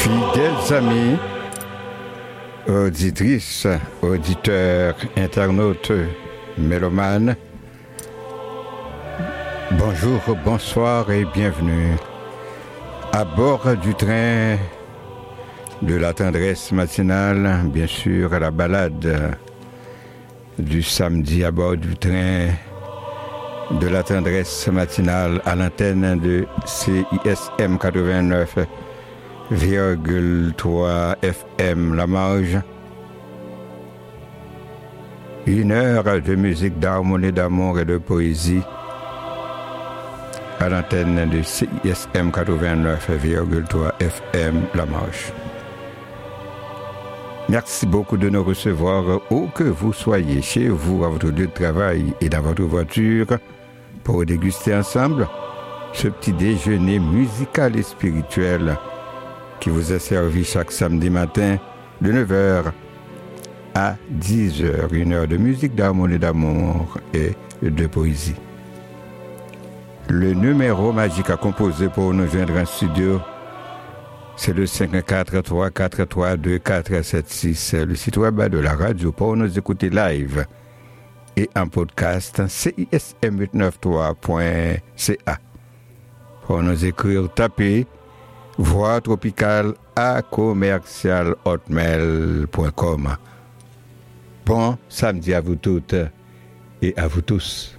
Fidèles amis, auditrices, auditeurs, internautes, mélomanes, bonjour, bonsoir et bienvenue à bord du train de la tendresse matinale, bien sûr, à la balade du samedi à bord du train de la tendresse matinale à l'antenne de CISM 89,3 FM La Marge. Une heure de musique, d'harmonie, d'amour et de poésie à l'antenne de CISM 89,3 FM La Marge. Merci beaucoup de nous recevoir où que vous soyez, chez vous, à votre lieu de travail et dans votre voiture, pour déguster ensemble ce petit déjeuner musical et spirituel qui vous est servi chaque samedi matin de 9h à 10h. Une heure de musique, d'harmonie, d'amour et de poésie. Le numéro magique à composer pour nous joindre en studio, c'est le 543-432-476. Le site web de la radio pour nous écouter live et en podcast, cism893.ca. Pour nous écrire, tapez voix tropicale à commercial@hotmail.com. Bon samedi à vous toutes et à vous tous.